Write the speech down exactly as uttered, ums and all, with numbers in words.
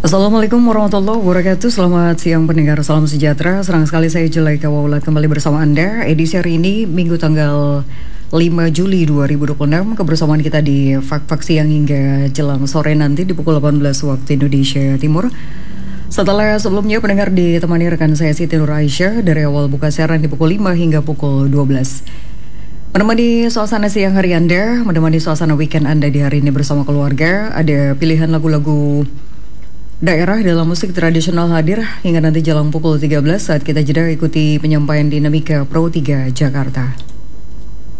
Assalamualaikum warahmatullahi wabarakatuh. Selamat siang pendengar, salam sejahtera. Senang sekali saya Julaika Waulat kembali bersama Anda. Edisi hari ini Minggu tanggal lima Juli dua ribu dua puluh enam. Kebersamaan kita di Fak-Fak Siang hingga jelang sore nanti di pukul delapan belas waktu Indonesia Timur. Setelah sebelumnya pendengar ditemani rekan saya Siti Nur Aisyah dari awal buka siaran di pukul lima hingga pukul dua belas. Menemani suasana siang hari Anda, menemani suasana weekend Anda di hari ini bersama keluarga. Ada pilihan lagu-lagu daerah dalam musik tradisional hadir hingga nanti jelang pukul tiga belas saat kita jeda ikuti penyampaian Dinamika Pro tiga Jakarta.